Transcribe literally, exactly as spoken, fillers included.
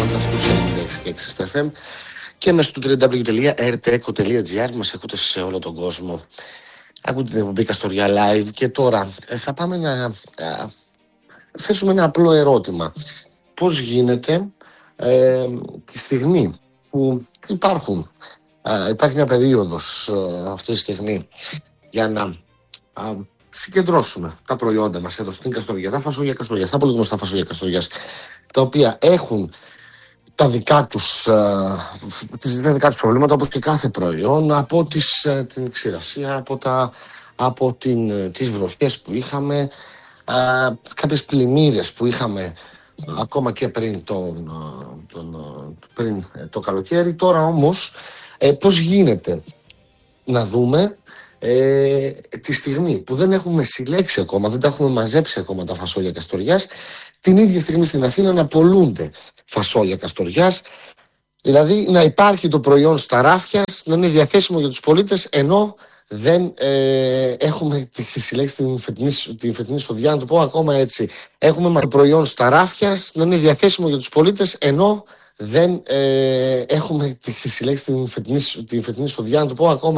ραδιοφωνικότητα στους ενενήντα έξι και έξι εφ εμ και μέσα στο double-u double-u double-u τελεία ερ τι εκ τελεία τζι άρ μας ακούτε σε όλο τον κόσμο. Ακούτε την εκπομπή Καστοριά Live και τώρα ε, θα πάμε να ε, θέσουμε ένα απλό ερώτημα. Πώς γίνεται ε, τη στιγμή που υπάρχουν, ε, υπάρχει μια περίοδος ε, αυτή τη στιγμή για να ε, συγκεντρώσουμε τα προϊόντα μας εδώ στην Καστοριά, τα φασόλια Καστοριάς, τα πολύ γνωστά φασόλια Καστοριάς, τα οποία έχουν τα δικά τους, ε, τις δικά τους προβλήματα, όπως και κάθε προϊόν, από τις, ε, την ξηρασία, από, τα, από την, ε, τις βροχές που είχαμε, ε, κάποιες πλημμύρες που είχαμε ε, ακόμα και πριν, τον, τον, πριν ε, το καλοκαίρι. Τώρα όμως ε, πώς γίνεται να δούμε ε, τη στιγμή που δεν έχουμε συλλέξει ακόμα, δεν τα έχουμε μαζέψει ακόμα τα φασόλια Καστοριάς, την ίδια στιγμή στην Αθήνα να πολλούνται φασόλια Καστοριάς, δηλαδή να υπάρχει το προϊόν στα ράφια, να είναι διαθέσιμο για τους πολίτες, ενώ δεν ε, έχουμε συλλέξει την φετινή, την φετινή σφοδιά, να το πω ακόμα έτσι. Έχουμε το προϊόν στα ράφια, να είναι διαθέσιμο για τους πολίτες, ενώ δεν ε, έχουμε συλλέξει την φετινή, την φετινή σφοδιά, να το πω ακόμα